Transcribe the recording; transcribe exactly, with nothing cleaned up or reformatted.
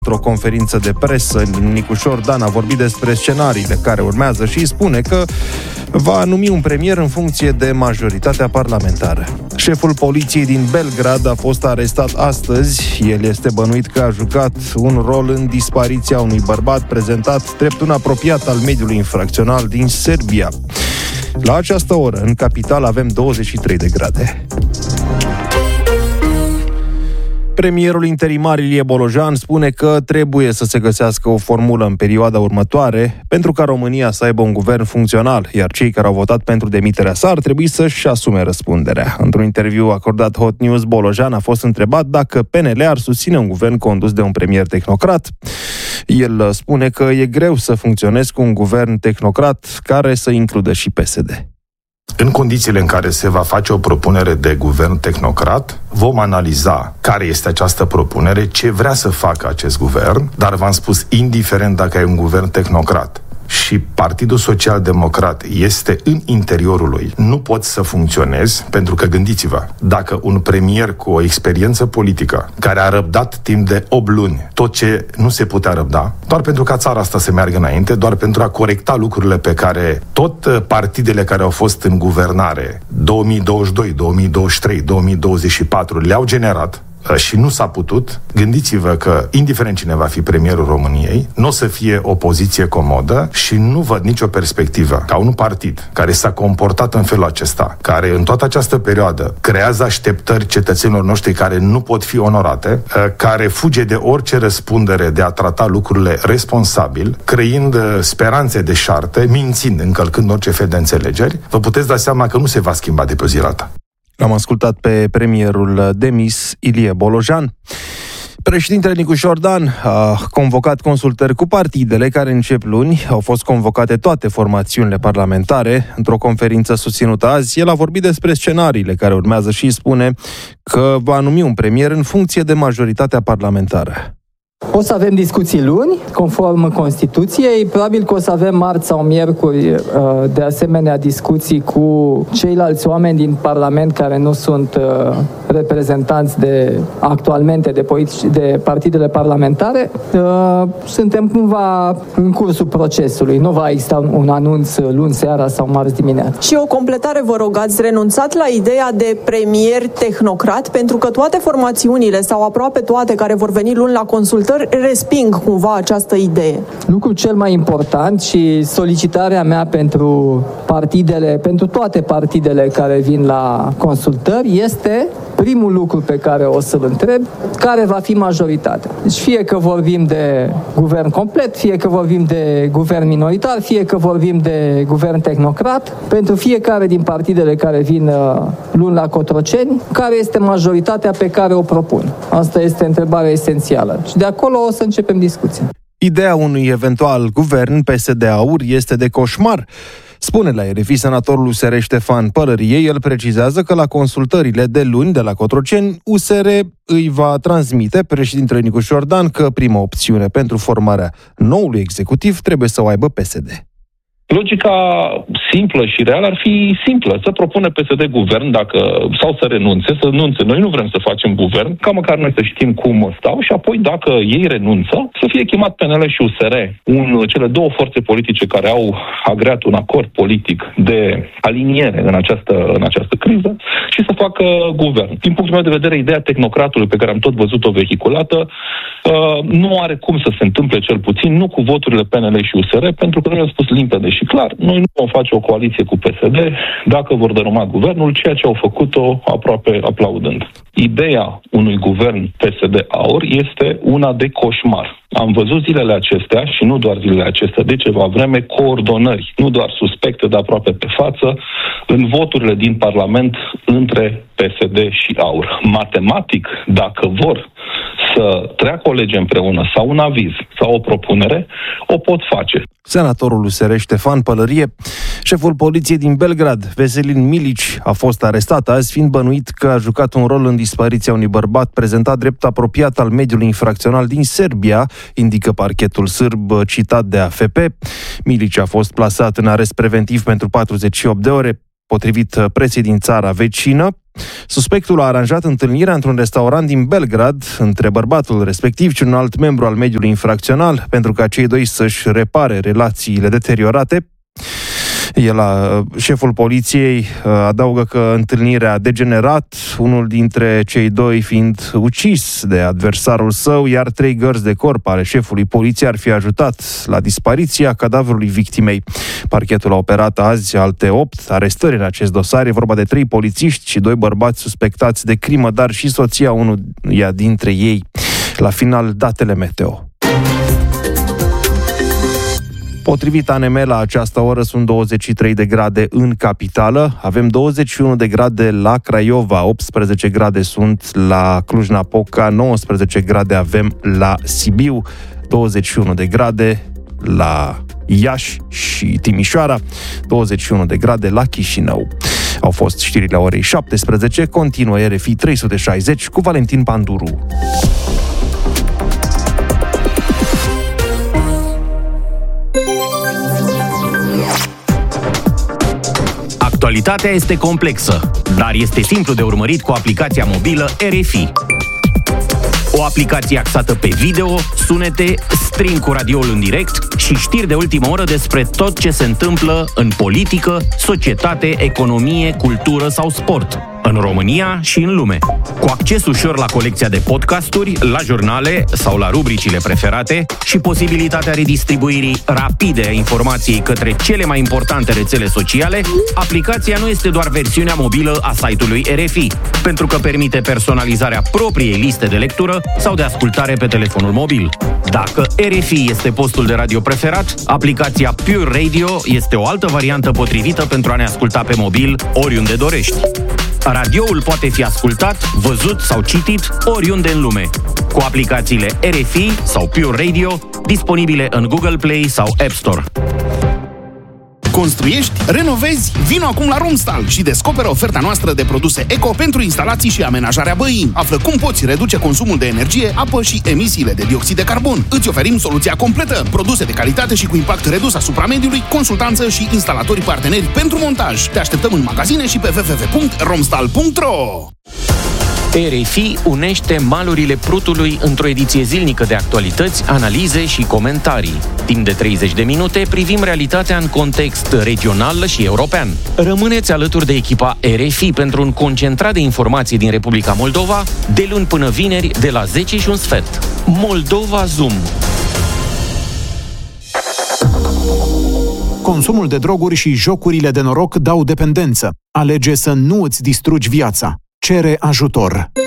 Într-o conferință de presă, Nicu Șordan a vorbit despre scenariile care urmează și spune că va numi un premier în funcție de majoritatea parlamentară. Șeful poliției din Belgrad a fost arestat astăzi. El este bănuit că a jucat un rol în dispariția unui bărbat prezentat drept un apropiat al mediului infracțional din Serbia. La această oră, în capitală, avem douăzeci și trei de grade. Premierul interimar Ilie Bolojan spune că trebuie să se găsească o formulă în perioada următoare pentru ca România să aibă un guvern funcțional, iar cei care au votat pentru demiterea sa ar trebui să-și asume răspunderea. Într-un interviu acordat Hot News, Bolojan a fost întrebat dacă P N L ar susține un guvern condus de un premier tehnocrat. El spune că e greu să funcționezi cu un guvern tehnocrat care să includă și P S D. În condițiile în care se va face o propunere de guvern tehnocrat, vom analiza care este această propunere, ce vrea să facă acest guvern, dar v-am spus, indiferent dacă ai un guvern tehnocrat și Partidul Social Democrat este în interiorul lui, nu poți să funcționezi, pentru că gândiți-vă, dacă un premier cu o experiență politică, care a răbdat timp de opt luni tot ce nu se putea răbda, doar pentru ca țara asta să meargă înainte, doar pentru a corecta lucrurile pe care tot partidele care au fost în guvernare două mii douăzeci și doi, două mii douăzeci și trei, două mii douăzeci și patru le-au generat, și nu s-a putut, gândiți-vă că, indiferent cine va fi premierul României, nu o să fie o poziție comodă și nu văd nicio perspectivă ca un partid care s-a comportat în felul acesta, care în toată această perioadă creează așteptări cetățenilor noștri care nu pot fi onorate, care fuge de orice răspundere de a trata lucrurile responsabil, creând speranțe deșarte, mințind, încălcând orice fel de înțelegeri, vă puteți da seama că nu se va schimba de pe o zi la alta. L-am ascultat pe premierul demis Ilie Bolojan. Președintele Nicu Șordan a convocat consultări cu partidele care încep luni. Au fost convocate toate formațiunile parlamentare. Într-o conferință susținută azi, el a vorbit despre scenariile care urmează și spune că va numi un premier în funcție de majoritatea parlamentară. O să avem discuții luni, conform Constituției. Probabil că o să avem marți sau miercuri, de asemenea, discuții cu ceilalți oameni din Parlament care nu sunt reprezentanți de, actualmente de, politici, de partidele parlamentare. Suntem cumva în cursul procesului. Nu va exista un anunț luni seara sau marți dimineața. Și o completare, vă rog, ați renunțat la ideea de premier tehnocrat, pentru că toate formațiunile, sau aproape toate, care vor veni luni la consultări, resping cumva această idee. Lucrul cel mai important și solicitarea mea pentru partidele, pentru toate partidele care vin la consultări este primul lucru pe care o să-l întreb, care va fi majoritatea. Deci fie că vorbim de guvern complet, fie că vorbim de guvern minoritar, fie că vorbim de guvern tehnocrat, pentru fiecare din partidele care vin luni la Cotroceni, care este majoritatea pe care o propun? Asta este întrebarea esențială. Și de acolo o să începem discuția. Ideea unui eventual guvern P S D-Aur este de coșmar. Spune la R F I senatorul U S R Ștefan Pălărie. El precizează că la consultările de luni de la Cotroceni, U S R îi va transmite președintele Nicu Șordan că prima opțiune pentru formarea noului executiv trebuie să o aibă P S D. Logica simplă și reală ar fi simplă. Să propune P S D guvern dacă, sau să renunțe, să renunțe. Noi nu vrem să facem guvern, ca măcar noi să știm cum stau și apoi dacă ei renunță, să fie chemat P N L și U S R, un, cele două forțe politice care au agreat un acord politic de aliniere în această, în această criză și să facă guvern. Din punctul meu de vedere, ideea tehnocratului pe care am tot văzut-o vehiculată uh, nu are cum să se întâmple, cel puțin, nu cu voturile P N L și U S R, pentru că noi am spus limpede și clar, noi nu vom face o coaliție cu P S D dacă vor dărâma guvernul, ceea ce au făcut-o aproape aplaudând. Ideea unui guvern P S D-Aur este una de coșmar. Am văzut zilele acestea, și nu doar zilele acestea, de ceva vreme, coordonări, nu doar suspecte, dar aproape pe față, în voturile din Parlament între P S D și Aur. Matematic, dacă vor să treacă o lege împreună sau un aviz sau o propunere, o pot face. Senatorul U S R Ștefan Pălărie. Șeful poliției din Belgrad, Veselin Milici, a fost arestat azi, fiind bănuit că a jucat un rol în dispariția unui bărbat prezentat drept apropiat al mediului infracțional din Serbia, indică parchetul sârb citat de A F P. Milici a fost plasat în arest preventiv pentru patruzeci și opt de ore. Potrivit presei din țara vecină, suspectul a aranjat întâlnirea într-un restaurant din Belgrad între bărbatul respectiv și un alt membru al mediului infracțional pentru ca cei doi să-și repare relațiile deteriorate. El, șeful poliției, adaugă că întâlnirea a degenerat, unul dintre cei doi fiind ucis de adversarul său, iar trei gărzi de corp ale șefului poliției ar fi ajutat la dispariția cadavrului victimei. Parchetul a operat azi alte opt arestări în acest dosar. E vorba de trei polițiști și doi bărbați suspectați de crimă, dar și soția unuia dintre ei. La final, datele meteo. Potrivit A N M, la această oră sunt douăzeci și trei de grade în capitală, avem douăzeci și unu de grade la Craiova, optsprezece grade sunt la Cluj-Napoca, nouăsprezece grade avem la Sibiu, douăzeci și unu de grade la Iași și Timișoara, douăzeci și unu de grade la Chișinău. Au fost știrile orei șaptesprezece, continuă R F I trei sute șaizeci cu Valentin Panduru. Actualitatea este complexă, dar este simplu de urmărit cu aplicația mobilă R F I. O aplicație axată pe video, sunete, stream cu radioul în direct și știri de ultimă oră despre tot ce se întâmplă în politică, societate, economie, cultură sau sport, în România și în lume. Cu acces ușor la colecția de podcasturi, la jurnale sau la rubricile preferate și posibilitatea redistribuirii rapide a informației către cele mai importante rețele sociale, aplicația nu este doar versiunea mobilă a site-ului R F I, pentru că permite personalizarea propriei liste de lectură sau de ascultare pe telefonul mobil. Dacă R F I este postul de radio preferat, aplicația Pure Radio este o altă variantă potrivită pentru a ne asculta pe mobil oriunde dorești. Radioul poate fi ascultat, văzut sau citit oriunde în lume, cu aplicațiile R F I sau Pure Radio, disponibile în Google Play sau App Store. Construiești? Renovezi? Vino acum la Romstal și descoperă oferta noastră de produse eco pentru instalații și amenajarea băii. Află cum poți reduce consumul de energie, apă și emisiile de dioxid de carbon. Îți oferim soluția completă, produse de calitate și cu impact redus asupra mediului, consultanță și instalatori parteneri pentru montaj. Te așteptăm în magazine și pe w w w punct romstal punct r o. R F I unește malurile Prutului într-o ediție zilnică de actualități, analize și comentarii. Timp de treizeci de minute privim realitatea în context regional și european. Rămâneți alături de echipa R F I pentru un concentrat de informații din Republica Moldova, de luni până vineri, de la zece și un sfert. Moldova Zoom. Consumul de droguri și jocurile de noroc dau dependență. Alege să nu îți distrugi viața. Cere ajutor.